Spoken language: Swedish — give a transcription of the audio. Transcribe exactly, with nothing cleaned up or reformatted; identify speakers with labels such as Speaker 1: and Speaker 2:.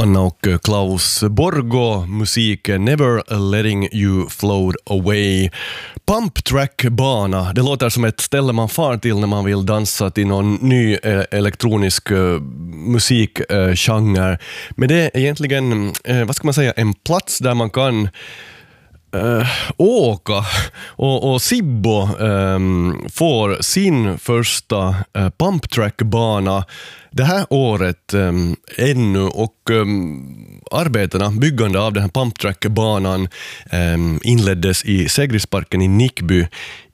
Speaker 1: Anna och Klaus Borgo, musik Never Letting You Float Away. Pump Track bana, det låter som ett ställe man far till när man vill dansa till någon ny eh, elektronisk eh, musikgenre. Eh, Men det är egentligen, eh, vad ska man säga, en plats där man kan Uh, åka och, och Sibbo um, får sin första uh, pumptrackbana det här året um, ännu och um, arbetena, byggande av den här pumptrackbanan um, inleddes i Sägrisparken i Nickby